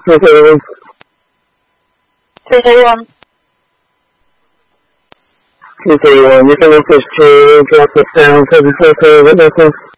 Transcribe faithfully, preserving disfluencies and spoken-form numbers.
two thirty-one. two thirty-one. two thirty-one. You can make this change, drop this down, seven four four, witnesses.